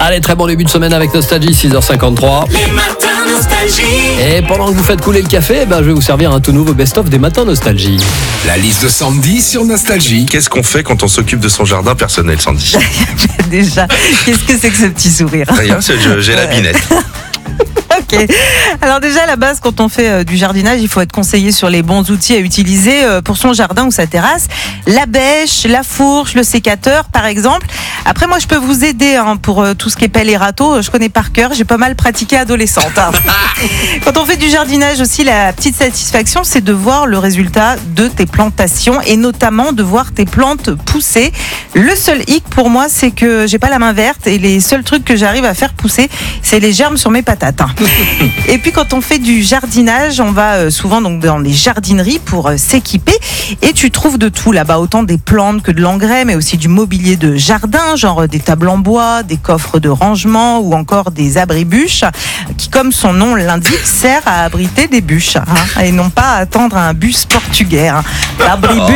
Allez, très bon début de semaine avec Nostalgie, 6h53. Les matins Nostalgie. Et pendant que vous faites couler le café, je vais vous servir un tout nouveau best-of des matins Nostalgie. La liste de Sandy sur Nostalgie. Qu'est-ce qu'on fait quand on s'occupe de son jardin personnel, Sandy? Déjà, qu'est-ce que c'est que ce petit sourire? Rien, j'ai la binette. Ok. Alors déjà, à la base, quand on fait du jardinage, il faut être conseillé sur les bons outils à utiliser pour son jardin ou sa terrasse. La bêche, la fourche, le sécateur, par exemple. Après, moi, je peux vous aider pour tout ce qui est pelle et râteau. Je connais par cœur. J'ai pas mal pratiqué adolescente. Quand on fait du jardinage aussi, la petite satisfaction, c'est de voir le résultat de tes plantations et notamment de voir tes plantes pousser. Le seul hic pour moi, c'est que j'ai pas la main verte et les seuls trucs que j'arrive à faire pousser, c'est les germes sur mes patates. Et puis quand on fait du jardinage, on va souvent donc dans les jardineries pour s'équiper et tu trouves de tout là-bas, autant des plantes que de l'engrais, mais aussi du mobilier de jardin, genre des tables en bois, des coffres de rangement ou encore des abri-bûches qui, comme son nom l'indique, sert à abriter des bûches et non pas à attendre un bus portugais. L'abri-bûche